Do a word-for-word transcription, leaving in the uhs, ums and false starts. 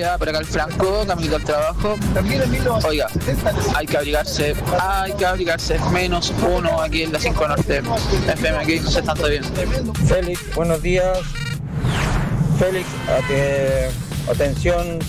día, por acá el Franco, camino al trabajo. Oiga, hay que abrigarse, hay que abrigarse, menos uno aquí en la cinco Norte, F M aquí, no sé tanto bien. Félix, buenos días. Félix, a que, atención,